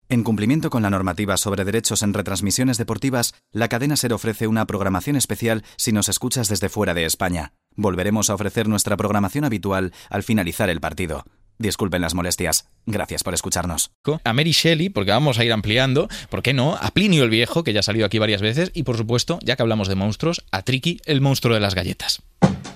En cumplimiento con la normativa sobre derechos en retransmisiones deportivas, la cadena SER ofrece una programación especial si nos escuchas desde fuera de España. Volveremos a ofrecer nuestra programación habitual al finalizar el partido. Disculpen las molestias. Gracias por escucharnos. A Mary Shelley, porque vamos a ir ampliando, ¿por qué no? A Plinio el Viejo, que ya ha salido aquí varias veces, y por supuesto, ya que hablamos de monstruos, a Tricky, el monstruo de las galletas.